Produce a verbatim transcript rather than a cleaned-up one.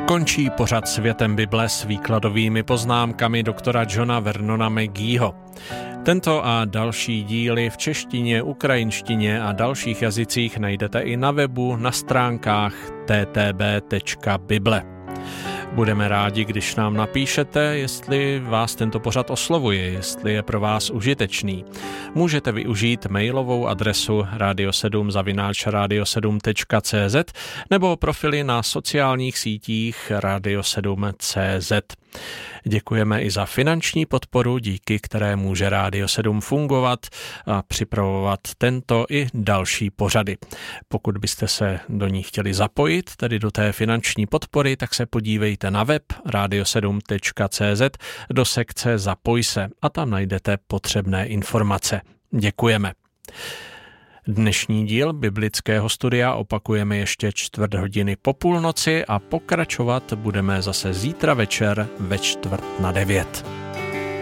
Končí pořad Světem Bible s výkladovými poznámkami doktora Johna Vernona McGeeho. Tento a další díly v češtině, ukrajinštině a dalších jazycích najdete i na webu na stránkách t t b tečka bible. Budeme rádi, když nám napíšete, jestli vás tento pořad oslovuje, jestli je pro vás užitečný. Můžete využít mailovou adresu radio sedm zavináč radio sedm tečka cé zet nebo profily na sociálních sítích radio sedm tečka cé zet. Děkujeme i za finanční podporu, díky které může Radio sedm fungovat a připravovat tento i další pořady. Pokud byste se do ní chtěli zapojit, tedy do té finanční podpory, tak se podívejte na web radio sedm tečka cé zet do sekce Zapoj se a tam najdete potřebné informace. Děkujeme. Dnešní díl biblického studia opakujeme ještě čtvrt hodiny po půlnoci a pokračovat budeme zase zítra večer ve čtvrt na devět.